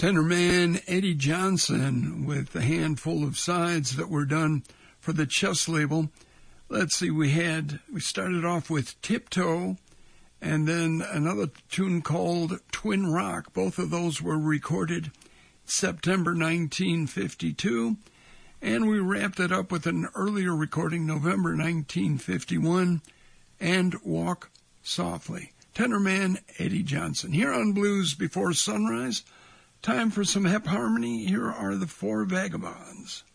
Tenorman Eddie Johnson with a handful of sides that were done for the Chess label. Let's see, we started off with Tiptoe, and then another tune called Twin Rock. Both of those were recorded September 1952, and we wrapped it up with an earlier recording, November 1951, and Walk Softly. Tenorman Eddie Johnson. Here on Blues Before Sunrise, time for some Hep Harmony. Here are the Four Vagabonds.